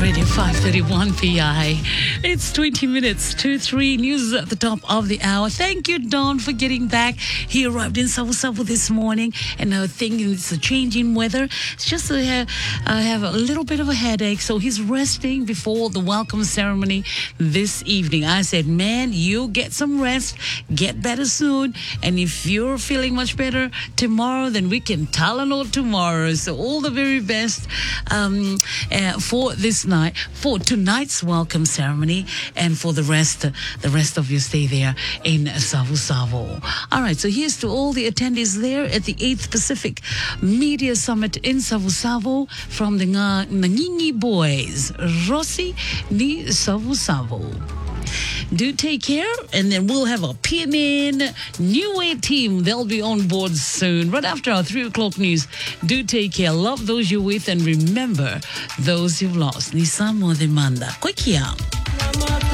Radio 531 PI. It's 20 minutes to 3. News at the top of the hour. Thank you, Don, for getting back. He arrived in Savu this morning, and I think it's a change in weather. It's just I have a little bit of a headache, so he's resting before the welcome ceremony this evening. I said, man, you get some rest, get better soon, and if you're feeling much better tomorrow, then we can Tylenol tomorrow. So all the very best for this night, for tonight's welcome ceremony, and for the rest of your stay there in Savu. All right, so here's to all the attendees there at the 8th Pacific Media Summit in Savu from the Nangini Boys, Rossi ni Savu. Do take care, and then we'll have a PNN New Wave team. They'll be on board soon, right after our 3 o'clock news. Do take care. Love those you're with, and remember those you've lost. Ni samo demanda. Quick here.